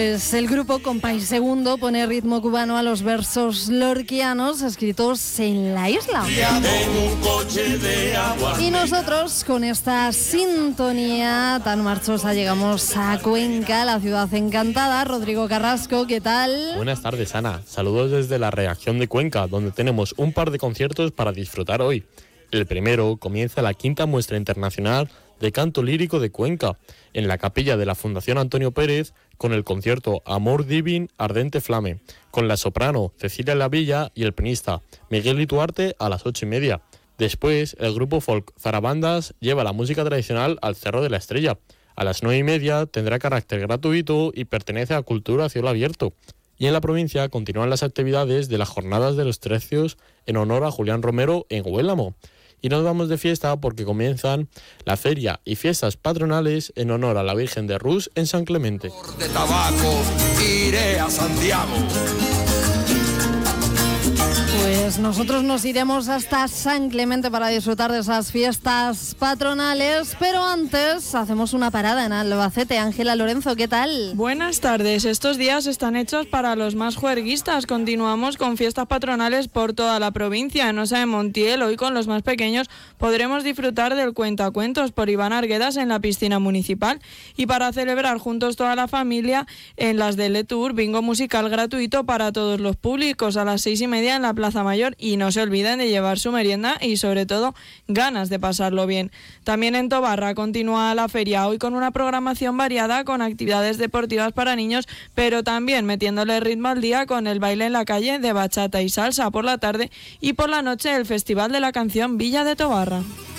Pues el grupo Compás Segundo pone ritmo cubano a los versos lorquianos escritos en la isla. Y nosotros con esta sintonía tan marchosa llegamos a Cuenca, la ciudad encantada. Rodrigo Carrasco, ¿qué tal? Buenas tardes, Ana. Saludos desde la redacción de Cuenca, donde tenemos un par de conciertos para disfrutar hoy. El primero comienza la 5ª Muestra Internacional de Canto Lírico de Cuenca, en la capilla de la Fundación Antonio Pérez, con el concierto Amor Divin Ardente Flame, con la soprano Cecilia Lavilla y el pianista Miguel Ituarte a las 8:30. Después, el grupo folk Zarabandas lleva la música tradicional al Cerro de la Estrella. A las 9:30 tendrá carácter gratuito y pertenece a Cultura a Cielo Abierto. Y en la provincia continúan las actividades de las Jornadas de los Tercios en honor a Julián Romero en Huélamo. Y nos vamos de fiesta porque comienzan la feria y fiestas patronales en honor a la Virgen de Rus en San Clemente. De tabaco, iré a Santiago. Pues nosotros nos iremos hasta San Clemente para disfrutar de esas fiestas patronales, pero antes hacemos una parada en Albacete. Ángela Lorenzo, ¿qué tal? Buenas tardes. Estos días están hechos para los más juerguistas. Continuamos con fiestas patronales por toda la provincia. En Osa de Montiel, hoy con los más pequeños, podremos disfrutar del cuentacuentos por Iván Arguedas en la piscina municipal. Y para celebrar juntos toda la familia, en las de Letour, bingo musical gratuito para todos los públicos a las 6:30 en la Plaza Mayor, y no se olviden de llevar su merienda y sobre todo ganas de pasarlo bien. También en Tobarra continúa la feria hoy con una programación variada con actividades deportivas para niños, pero también metiéndole ritmo al día con el baile en la calle de bachata y salsa por la tarde, y por la noche el Festival de la Canción Villa de Tobarra.